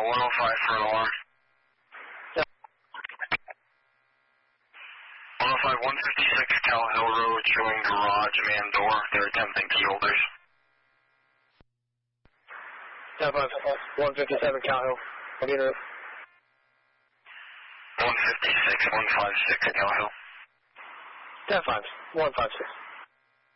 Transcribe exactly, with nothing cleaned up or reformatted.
one oh five for an alarm. Yeah. one oh five, one fifty-six Cal Hill Road, showing garage man door. They're attempting key holders. ten five, one fifty-seven Cal Hill. I'll be in route. one fifty-six, one fifty-six Cal Hill. ten five, one five six.